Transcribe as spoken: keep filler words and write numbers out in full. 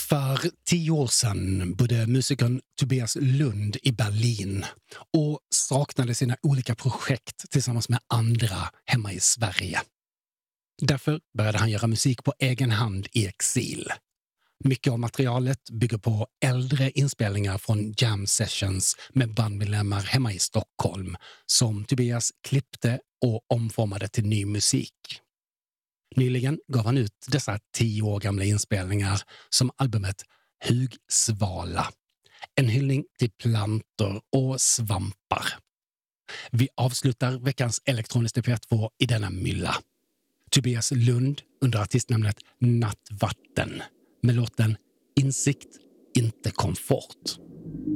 För tio år sedan bodde musikern Tobias Lund i Berlin och saknade sina olika projekt tillsammans med andra hemma i Sverige. Därför började han göra musik på egen hand i exil. Mycket av materialet bygger på äldre inspelningar från jam sessions med bandmedlemmar hemma i Stockholm som Tobias klippte och omformade till ny musik. Nyligen gav han ut dessa tio år gamla inspelningar som albumet Hugsvala. En hyllning till plantor och svampar. Vi avslutar veckans elektroniska P två i denna mylla. Tobias Lund under artistnamnet Nattvatten med låten Insikt, inte komfort.